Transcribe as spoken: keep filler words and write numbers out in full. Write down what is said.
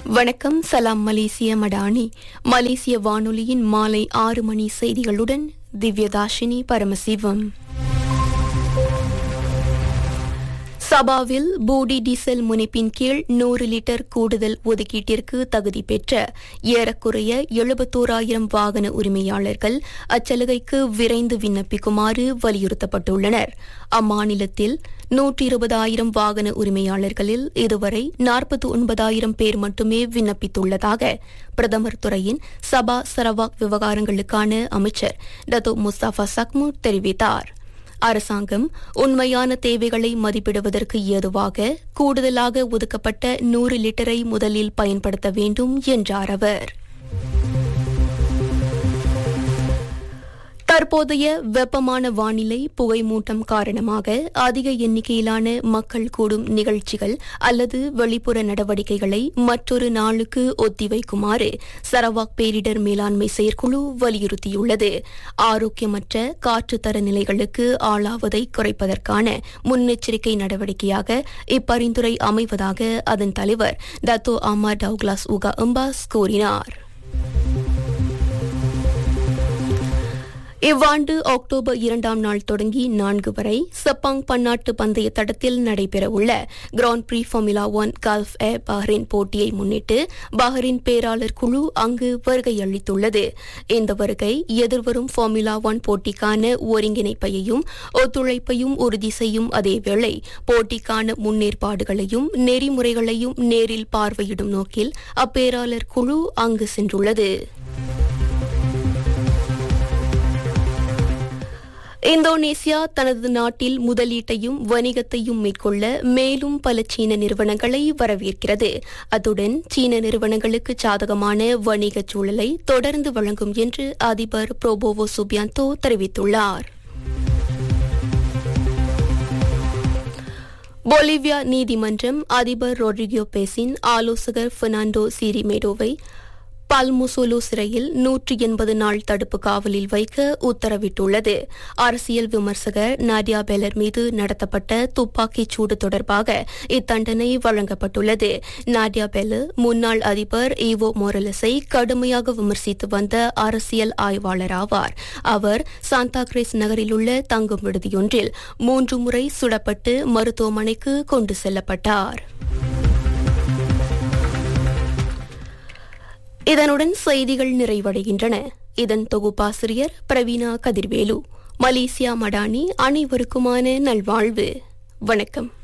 வணக்கம். சலாம் மலேசிய மடானி. மலேசிய வானொலியின் மாலை ஆறு மணி செய்திகளுடன் திவ்யதாஷினி பரமசிவம். சபாவில் பூடி டீசல் முனைப்பின் கீழ் நூறு லிட்டர் கூடுதல் ஒதுக்கீட்டிற்கு தகுதி பெற்ற ஏறக்குறைய எழுபத்தோராயிரம் வாகன உரிமையாளர்கள் அச்சலுகைக்கு விரைந்து விண்ணப்பிக்குமாறு வலியுறுத்தப்பட்டுள்ளனர். அம்மாநிலத்தில் நூற்றி இருபதாயிரம் வாகன உரிமையாளர்களில் இதுவரை நாற்பத்தி ஒன்பதாயிரம் பேர் மட்டுமே விண்ணப்பித்துள்ளதாக பிரதமர் துறையின் சபா சரவாக் விவகாரங்களுக்கான அமைச்சர் டத்தோ முஸ்தபா சக்மூர் தெரிவித்தார். அரசாங்கம் உண்மையான தேவைகளை மதிப்பிடுவதற்கு ஏதுவாக கூடுதலாக ஒதுக்கப்பட்ட நூறு லிட்டரை முதலில் பயன்படுத்த வேண்டும் என்றார் அவர். தற்போதைய வெப்பமான வானிலை புகைமூட்டம் காரணமாக அதிக எண்ணிக்கையிலான மக்கள் கூடும் நிகழ்ச்சிகள் அல்லது வெளிப்புற நடவடிக்கைகளை மற்றொரு நாளுக்கு ஒத்திவைக்குமாறு சரவாக் பேரிடர் மேலாண்மை செயற்குழு வலியுறுத்தியுள்ளது. ஆரோக்கியமற்ற காற்றுத்தர நிலைகளுக்கு ஆளாவதை குறைப்பதற்கான முன்னெச்சரிக்கை நடவடிக்கையாக இப்பரிந்துரை அமைவதாக அதன் தலைவர் டத்தோ அமர் டவுக்லாஸ் உகா எம்பாஸ் கூறினார். இவ்வாண்டு அக்டோபர் இரண்டாம் நாள் தொடங்கி நான்கு வரை செப்பாங் பன்னாட்டு பந்தய தடத்தில் நடைபெறவுள்ள grand free formula one gulf ஏ பஹ்ரைன் போட்டியை முன்னிட்டு பஹ்ரைன் பேராளர் குழு அங்கு வருகை அளித்துள்ளது. இந்த வருகை எதிர்வரும் ஃபார்முலா ஒன் போட்டிக்கான ஒருங்கிணைப்பையும் ஒத்துழைப்பையும் உறுதி செய்யும் அதேவேளை போட்டிக்கான முன்னேற்பாடுகளையும் நெறிமுறைகளையும் நேரில் பார்வையிடும் நோக்கில் அப்பேராளர் குழு அங்கு சென்றுள்ளது. இந்தோனேசியா தனது நாட்டில் முதலீட்டையும் வணிகத்தையும் மேற்கொள்ள மேலும் பல சீன நிறுவனங்களை வரவேற்கிறது. அத்துடன் சீன நிறுவனங்களுக்கு சாதகமான வணிகச் சூழலை தொடர்ந்து வழங்கும் என்று அதிபர் புரோபோவோ சுபியாந்தோ தெரிவித்துள்ளார். பொலிவியா நீதிமன்றம் அதிபர் ரொட்ரிகோ பேசின் ஆலோசகர் பெர்னாண்டோ சிரிமேடோவை பல்முசோலோ சிறையில் நூற்றி எண்பது நாள் தடுப்பு காவலில் வைக்க உத்தரவிட்டுள்ளது. அரசியல் விமர்சகர் நாடியா பெலர் மீது நடத்தப்பட்ட துப்பாக்கிச் சூடு தொடர்பாக இத்தண்டனை வழங்கப்பட்டுள்ளது. நாடியா பெலர் முன்னாள் அதிபர் ஈவோ மொரலஸை கடுமையாக விமர்சித்து வந்த அரசியல் ஆய்வாளர் ஆவார். அவர் சாந்தா கிரேஸ் நகரில் உள்ள தங்கும் விடுதியொன்றில் மூன்று முறை சுடப்பட்டு மருத்துவமனைக்கு கொண்டு செல்லப்பட்டார். இதனுடன் செய்திகள் நிறைவடைகின்றன. இதன் தொகுப்பாசிரியர் பிரவீணா கதிர்வேலு. மலேசியா மடானி அனைவருக்குமான நல்வாழ்வு. வணக்கம்.